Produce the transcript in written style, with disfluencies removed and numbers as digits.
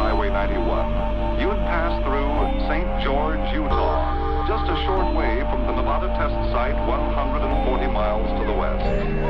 Highway 91, you'd pass through St. George, Utah, just a short way from the Nevada